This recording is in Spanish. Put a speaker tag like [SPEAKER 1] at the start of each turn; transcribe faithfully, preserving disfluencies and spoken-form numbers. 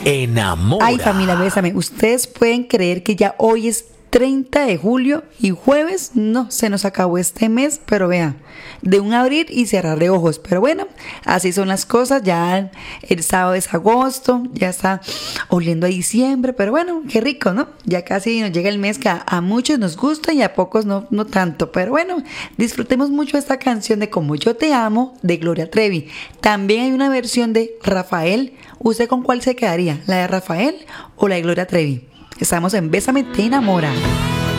[SPEAKER 1] enamora.
[SPEAKER 2] Ay, familia, bésame. Ustedes pueden creer que ya hoy es treinta de julio y jueves, no, se nos acabó este mes, pero vean, de un abrir y cerrar de ojos. Pero bueno, así son las cosas. Ya el sábado es agosto, ya está oliendo a diciembre, pero bueno, qué rico, ¿no? Ya casi nos llega el mes que a, a muchos nos gusta y a pocos no, no tanto. Pero bueno, disfrutemos mucho esta canción de Como yo te amo, de Gloria Trevi. También hay una versión de Rafael. ¿Usted con cuál se quedaría? ¿La de Rafael o la de Gloria Trevi? Estamos en Bésame, te enamora.